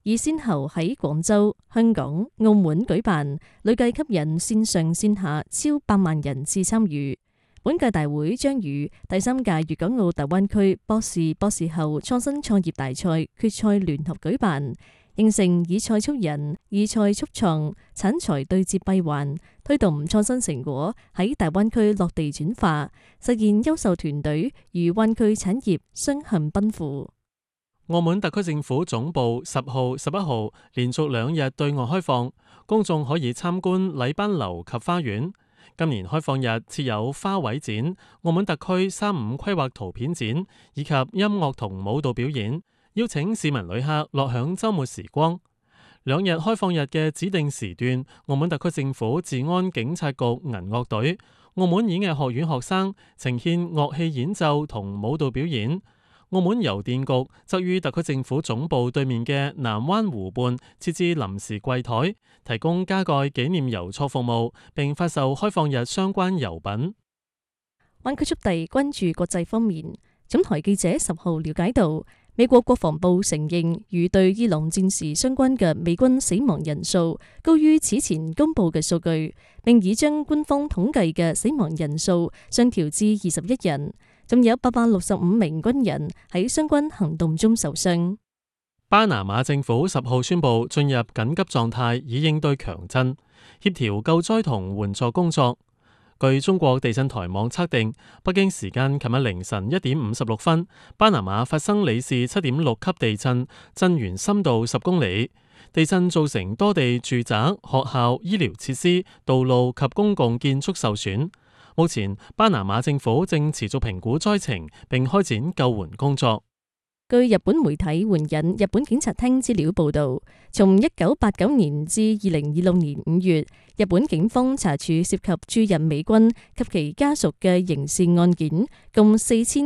已先後喺廣州、香港、澳門舉辦，累計吸引線上線下超8萬人次參與。本屆大會將與第3屆粵港澳大灣區博士後創新創業大賽決賽聯合舉辦，形成以賽促人、以賽促創、產財對接閉環，推動創新成果喺大灣區落地轉化，實現優秀團隊與灣區產業雙向奔赴。 澳門特區政府總部10號、11號連續2日對外開放，公眾可以參觀禮賓樓及花園。今年開放日設有花卉展、澳門特區35規劃圖片展以及音樂同舞蹈表演，邀請市民旅客樂享週末時光。2日開放日嘅指定時段，澳門特區政府治安警察局銀樂隊、澳門演藝學院學生呈現樂器演奏同舞蹈表演。澳門郵電局則於特區政府總部對面嘅南灣湖畔設置臨時櫃台，提供加蓋紀念郵戳服務，並發售開放日相關郵品。 灣區速遞關注國際方面，總台記者10號了解到，美國國防部承認與對伊朗戰事相關嘅美軍死亡人數高於此前公佈嘅數據，並已將官方統計嘅死亡人數上調至21人。仲有865名軍人喺相關行動中受傷。 巴拿馬政府10號宣布進入緊急狀態，以應對強震，協調救災同援助工作。據中國地震台網測定，北京時間琴日凌晨1點56分，巴拿馬發生里氏7.6級地震，震源深度10公里。地震造成多地住宅、學校、醫療設施、道路及公共建築受損。目前，巴拿馬政府正持續評估災情，並開展救援工作。 據日本媒體援引日本警察廳資料報導，從1989年至2026年5月，日本警方查處涉及駐日美軍及其家屬嘅刑事案件共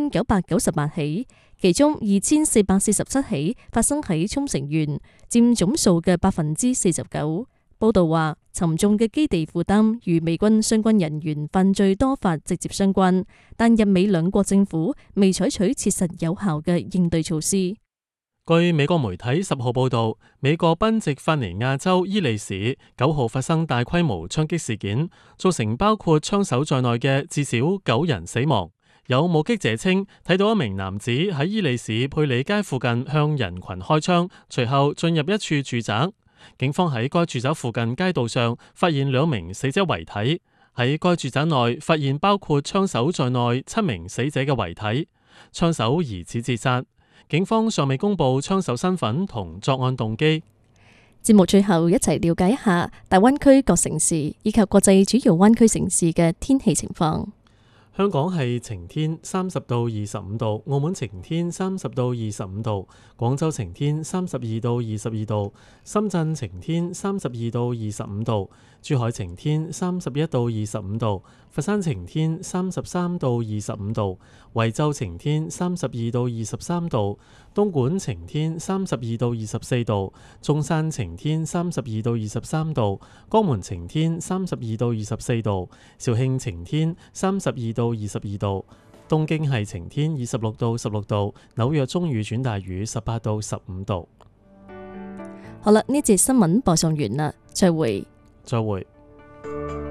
4998起，其中2447起發生喺沖繩縣，佔總數嘅49%。報道話，沉重嘅基地負擔與美軍相關人員犯罪多法直接相關，但日美兩國政府未採取切實有效嘅應對措施。 據美國媒體10號報道，美國賓夕法尼亞州伊利市9號發生大規模槍擊事件，造成包括槍手在內嘅至少9人死亡。有目擊者稱，睇到一名男子喺伊利市佩里街附近向人群開槍，隨後進入一處住宅。警方喺該住宅附近街道上發現2名死者遺體，喺該住宅內發現包括槍手在內7名死者嘅遺體。槍手疑似自殺，警方尚未公布槍手身份同作案動機。 節目最後一齊了解一下大灣區各城市以及國際主要灣區城市嘅天氣情況。 香港係晴天30到25度，澳門晴天30到25度，廣州晴天32到22度，深圳晴天32到25度，珠海晴天31到25度，佛山晴天33到25度，惠州晴天32到23度，東莞晴天32到24度，中山晴天32到23度，江門晴天32到24度，肇慶晴天32到22度，東京係晴天26到16度，紐約中雨轉大雨18到15度。 好啦，呢節新聞播送完啦，再會。